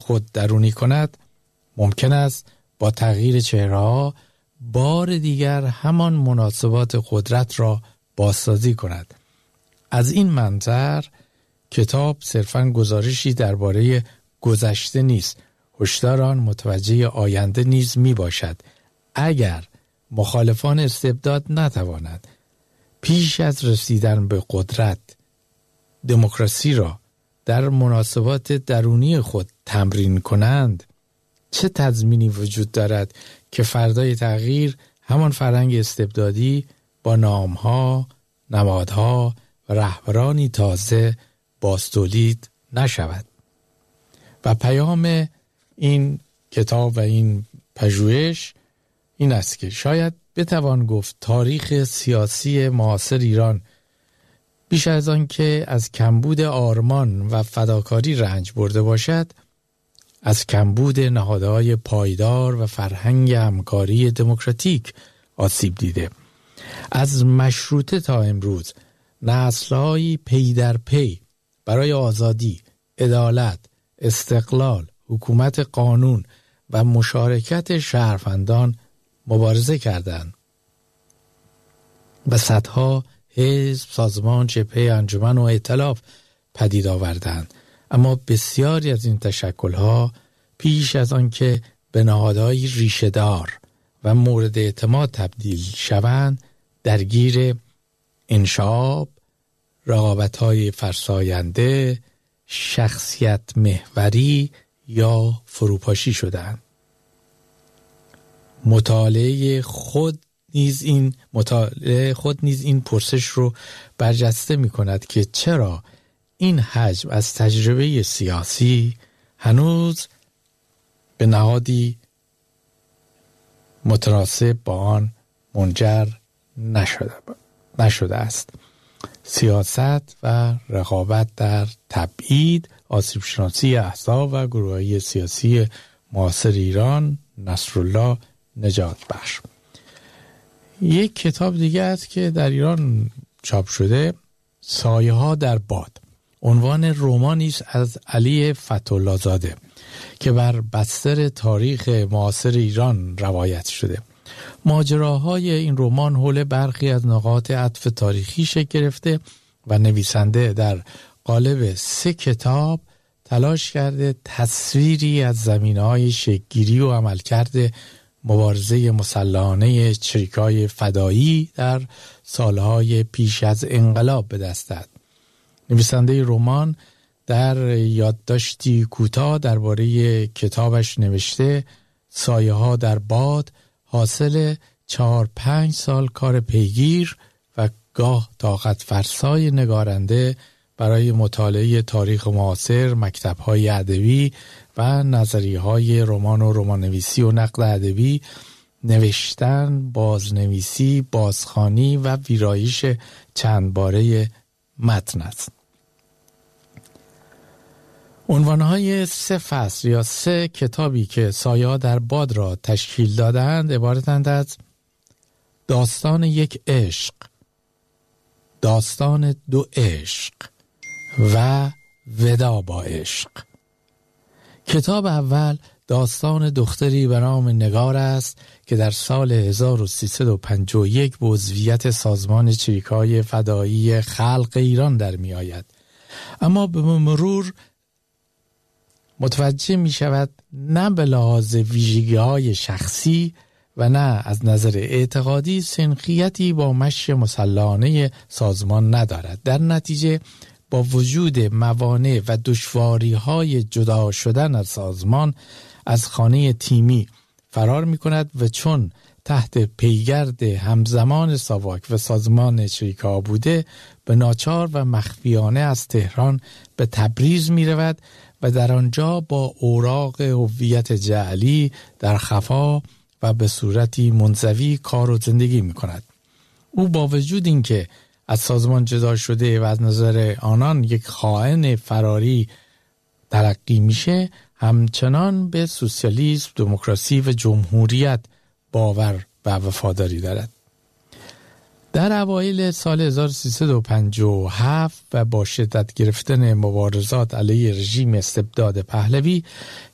خود درونی کند، ممکن است با تغییر چهره‌ها بار دیگر همان مناسبات قدرت را بازسازی کند. از این منظر کتاب صرفاً گزارشی درباره گذشته نیست، هشدار آن متوجه آینده نیز می باشد. اگر مخالفان استبداد نتوانند پیش از رسیدن به قدرت دموکراسی را در مناسبات درونی خود تمرین کنند، چه تضمینی وجود دارد که فردای تغییر همان فرهنگ استبدادی با نامها، نمادها و رهبرانی تازه بازتولید نشود؟ و پیام این کتاب و این پژوهش این است که شاید بتوان گفت تاریخ سیاسی معاصر ایران بیش از آن که از کمبود آرمان و فداکاری رنج برده باشد، از کمبود نهادهای پایدار و فرهنگ همکاری دموکراتیک آسیب دیده. از مشروطه تا امروز نسل‌هایی پی در پی برای آزادی، عدالت، استقلال، حکومت قانون و مشارکت شهروندان مبارزه کردند و صدها حزب، سازمان، جبهه، انجمن و ائتلاف پدید آوردند. اما بسیاری از این تشکل‌ها پیش از آن که به نهادهای ریشه‌دار و مورد اعتماد تبدیل شوند، درگیر انشعاب، رقابت‌های فرساینده، شخصیت محوری یا فروپاشی شدند. مطالعه خود نیز این پرسش رو برجسته می کند که چرا این حجم از تجربه سیاسی هنوز به نهادی متناسب با آن منجر نشده است. سیاست و رقابت در تبعید، آسیب شناسی احزاب و گروه‌های سیاسی معاصر ایران، نصرالله نجات بخش. یک کتاب دیگه است که در ایران چاپ شده، سایه ها در باد. عنوان رمانی است از علی فتح‌الله زاده که بر بستر تاریخ معاصر ایران روایت شده. ماجراهای این رمان حول برخی از نقاط عطف تاریخی شکل گرفته و نویسنده در قالب 3 کتاب تلاش کرده تصویری از زمینه‌های شکل‌گیری و عملکرد مبارزه مسلحانه چریکای فدایی در سالهای پیش از انقلاب به دست دهد. نویسنده رمان در یادداشتی کوتاه درباره کتابش نوشته سایه ها در باد حاصل 4-5 سال کار پیگیر و گاه طاقت فرسای نگارنده برای مطالعه تاریخ معاصر، مکتب‌های ادبی و نظریه‌های رمان و رمان‌نویسی و نقد ادبی، نوشتن، بازنویسی، بازخوانی و ویرایش چند باره متن است. عنوانهای 3 فصل یا 3 کتابی که سایه‌ها در باد را تشکیل دادند عبارتند از داستان یک عشق، داستان 2 عشق و ودا با عشق. کتاب اول داستان دختری به نام نگار است که در سال 1351 به عضویت سازمان چریکای فدایی خلق ایران در می آید. اما به مرور متوجه می شود نه به لحاظ ویژگی‌های شخصی و نه از نظر اعتقادی سنخیتی با مشی مسلحانه سازمان ندارد. در نتیجه با وجود موانع و دشواری‌های جدا شدن از سازمان از خانه تیمی فرار می‌کند و چون تحت پیگرد همزمان ساواک و سازمان چریکا بوده به ناچار و مخفیانه از تهران به تبریز می‌رود و در آنجا با اوراق هویت جعلی در خفا و به صورتی منزوی کار و زندگی می‌کند. او با وجود اینکه از سازمان جدا شده و از نظر آنان یک خائن فراری تلقی میشه، همچنان به سوسیالیسم، دموکراسی و جمهوریت باور و وفاداری دارد. در اوایل سال 1357 و با شدت گرفتن مبارزات علیه رژیم استبداد پهلوی،